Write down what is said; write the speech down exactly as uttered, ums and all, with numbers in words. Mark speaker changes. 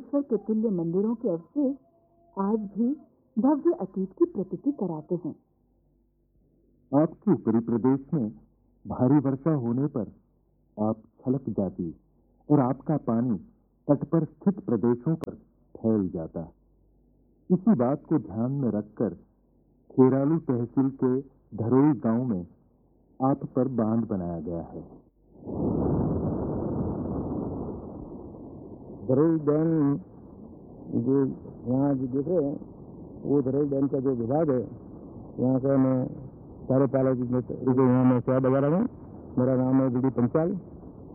Speaker 1: बृहदेश्वर के तुल्य मंदिरों के अवशेष आज भी भव्य अतीत की प्रतीति कराते हैं।
Speaker 2: आपके उत्तरी प्रदेश में भारी वर्षा होने पर आप छलक जाती और आपका पानी तट पर स्थित प्रदेशों पर फैल जाता। इसी बात को ध्यान में रखकर खेरालू तहसील के धरोई गांव में आप पर बांध बनाया गया है।
Speaker 3: धरोई डैम जो यहाँ जो देख रहे हैं वो धरोई डैम का जो विभाग है, यहाँ का मैं कार्यपालक यहाँ मैं सेवा बजा रहा हूँ। मेरा नाम है डी डी पंचाल।